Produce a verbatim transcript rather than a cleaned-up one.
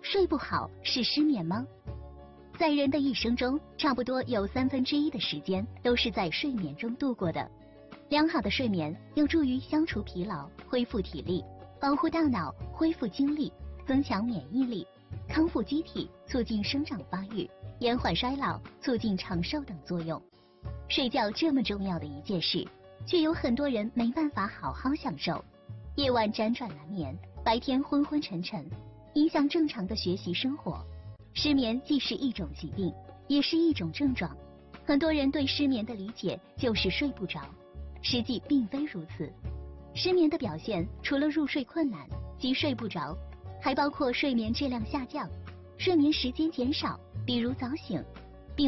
睡不好是失眠吗？在人的一生中，差不多有三分之一的时间都是在睡眠中度过的。良好的睡眠有助于消除疲劳、恢复体力，保护大脑、恢复精力，增强免疫力，康复机体，促进生长发育，延缓衰老，促进长寿等作用。睡觉这么重要的一件事，却有很多人没办法好好享受。夜晚辗转难眠，白天昏昏沉沉，影响正常的学习生活。失眠既是一种疾病，也是一种症状。很多人对失眠的理解就是睡不着，实际并非如此。失眠的表现除了入睡困难即睡不着，还包括睡眠质量下降、睡眠时间减少，比如早醒、